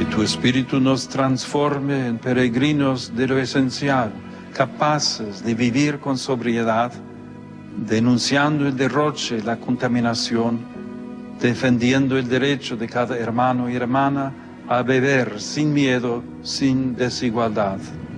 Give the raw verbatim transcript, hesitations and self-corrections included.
Que tu Espíritu nos transforme en peregrinos de lo esencial, capaces de vivir con sobriedad, denunciando el derroche, la contaminación, defendiendo el derecho de cada hermano y hermana a beber sin miedo, sin desigualdad.